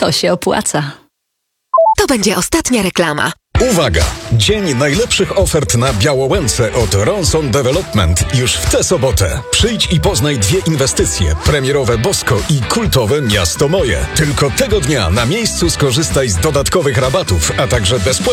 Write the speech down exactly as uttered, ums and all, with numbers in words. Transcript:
To się opłaca. To będzie ostatnia reklama. Uwaga! Dzień najlepszych ofert na Białołęce od Ronson Development już w tę sobotę. Przyjdź i poznaj dwie inwestycje, premierowe Bosko i kultowe Miasto Moje. Tylko tego dnia na miejscu skorzystaj z dodatkowych rabatów, a także bezpłatnych